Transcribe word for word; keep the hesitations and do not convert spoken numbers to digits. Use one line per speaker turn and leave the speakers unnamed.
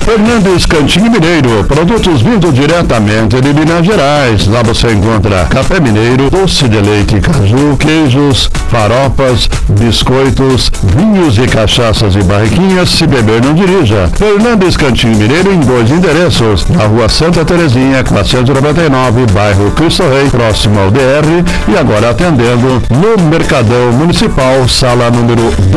Fernandes Cantinho Mineiro, produtos vindo diretamente de Minas Gerais. Lá você encontra café mineiro, doce de leite caju, queijos, faropas, biscoitos, vinhos e cachaças e barriquinhas. Se beber, não dirija. Fernandes Cantinho Mineiro em dois endereços. Na rua Santa Terezinha, quatrocentos e noventa e nove, bairro Cristo Rei, próximo ao D R. E agora atendendo no Mercadão Municipal, sala número